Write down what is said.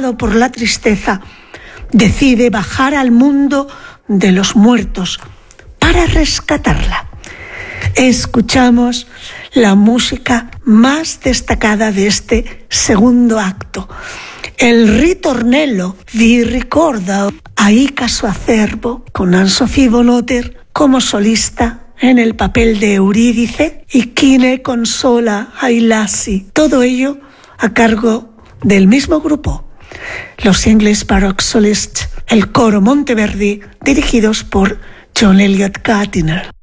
abrumado por la tristeza, decide bajar al mundo de los muertos para rescatarla. Escuchamos la música más destacada de este segundo acto, el ritornello di ricordo a Ica su acervo, con Anne-Sophie Bonhoeffer como solista en el papel de Eurídice y Kine consola a Ilassi, todo ello a cargo del mismo grupo, los English Baroque Solists, el coro Monteverdi, dirigidos por John Eliot Gardiner.